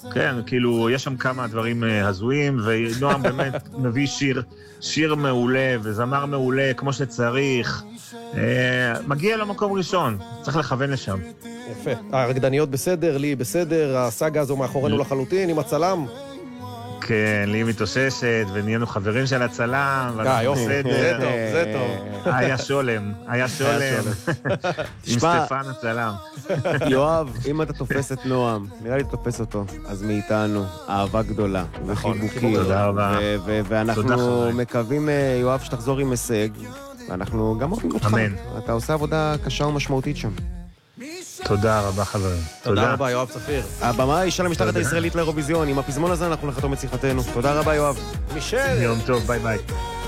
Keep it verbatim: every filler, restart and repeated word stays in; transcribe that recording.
כן, כאילו, יש שם כמה דברים הזויים, ונועם באמת מביא שיר, שיר מעולה, וזמר מעולה, כמו שצריך. מגיע למקום ראשון, צריך לכוון לשם. יפה. הרקדניות בסדר, לי בסדר, הסאגה הזו מאחורינו לחלוטין, עם הצלם. כן, לי מתאוששת, ונהיינו חברים של הצלם, ואנחנו בסדר. זה טוב, זה טוב. היה שולם, היה שולם. עם סטפן הצלם. יואב, אם אתה תופס את נועם, נראה לי תופס אותו, אז מאיתנו, אהבה גדולה, וחיבוקים. תודה רבה. ואנחנו מקווים, יואב, שתחזור עם הישג, ואנחנו גם אוהבים אותך. אמן. אתה עושה עבודה קשה ומשמעותית שם. תודה רבה, חברים. תודה רבה, יואב צפיר. הבמה היא של המשלחת הישראלית לאירוויזיון. עם הפזמון הזה אנחנו נחתום את שיחתנו. תודה רבה, יואב. מישל. יום טוב, ביי ביי.